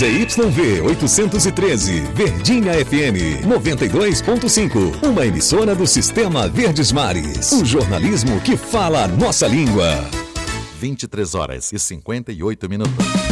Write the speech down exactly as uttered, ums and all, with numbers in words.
Z Y V oitocentos e treze, Verdinha F M noventa e dois ponto cinco, uma emissora do Sistema Verdes Mares. O jornalismo que fala a nossa língua. vinte e três horas e cinquenta e oito minutos.